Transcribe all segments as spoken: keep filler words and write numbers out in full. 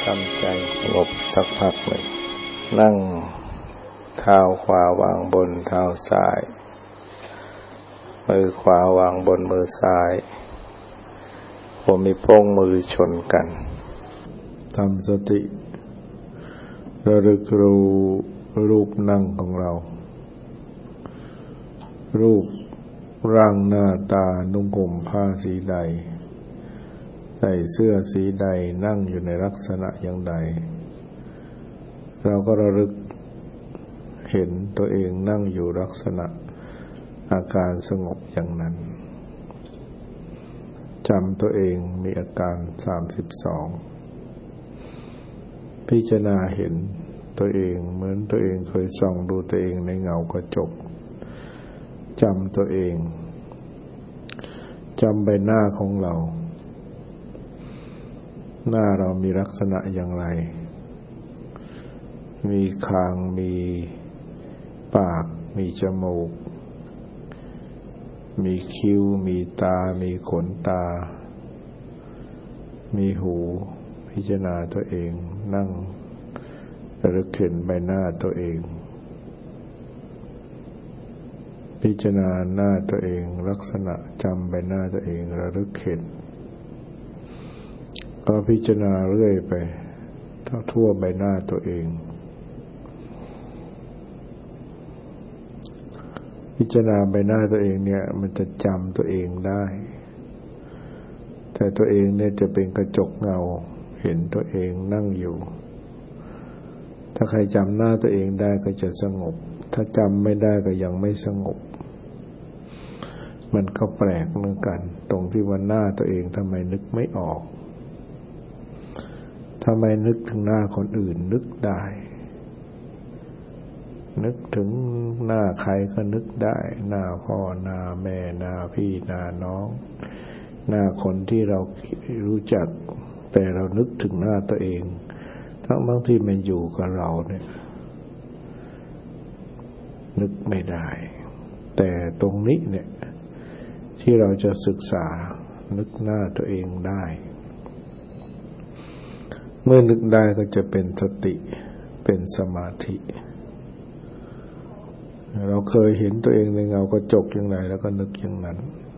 ทำใจสงบสักพักหนึ่งนั่งเท้าขวาวางบนเท้าซ้ายมือขวาวางบนมือซ้ายหัวมีโป้งมือชนกันทำสติระลึกรู้รูปนั่งของเรารูปร่างหน้าตานุ่งห่มผ้าสีใดใส่เสื้อสีใดนั่งอยู่ในลักษณะอย่างใดเราก็ระลึกเห็นตัวเองนั่งอยู่ลักษณะอาการสงบอย่างนั้นจำตัวเองมีอาการสามสิบสองพิจารณาเห็นตัวเองเหมือนตัวเองเคยส่องดูตัวเองในเงากระจกจำตัวเองจำใบหน้าของเราหน้าเรามีลักษณะอย่างไรมีคางมีปากมีจมูกมีคิ้วมีตามีขนตามีหูพิจารณาตัวเองนั่งระลึกเห็นใบหน้าตัวเองพิจารณาหน้าตัวเองลักษณะจำใบหน้าตัวเองระลึกเห็นก็พิจารณาเรื่อยไปทั่วใบหน้าตัวเองพิจารณาใบหน้าตัวเองเนี่ยมันจะจำตัวเองได้แต่ตัวเองเนี่ยจะเป็นกระจกเงาเห็นตัวเองนั่งอยู่ถ้าใครจำหน้าตัวเองได้ก็จะสงบถ้าจำไม่ได้ก็ยังไม่สงบมันก็แปลกเหมือนกันตรงที่ว่าหน้าตัวเองทำไมนึกไม่ออกทำไมนึกถึงหน้าคนอื่นนึกได้นึกถึงหน้าใครก็นึกได้หน้าพ่อหน้าแม่หน้าพี่หน้าน้องหน้าคนที่เรารู้จักแต่เรานึกถึงหน้าตัวเองทั้งบางที่มันอยู่กับเราเนี่ยนึกไม่ได้แต่ตรงนี้เนี่ยที่เราจะศึกษานึกหน้าตัวเองได้เมื่อนึกได้ก็จะเป็นสติเป็นสมาธิเราเคยเห็นตัวเองในเงากระจกอย่างไรแล้วก็นึกอย่างนั้น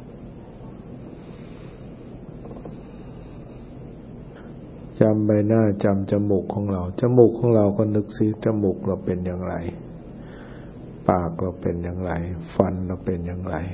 จำใบหน้าจำจมูกของเราจมูกของเราก็นึกซิจมูกเราเป็นอย่างไรปากเราเป็นอย่างไรฟันเราเป็นอย่างไร